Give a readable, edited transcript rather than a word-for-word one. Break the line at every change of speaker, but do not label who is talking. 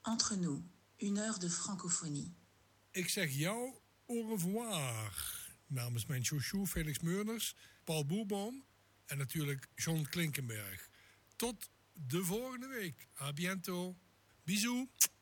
Entre nous, une heure de francophonie.
Ik zeg jou au revoir. Namens mijn chouchou Felix Meurders, Paul Boerboom en natuurlijk John Klinkenberg. Tot de volgende week. A bientôt. Bisous.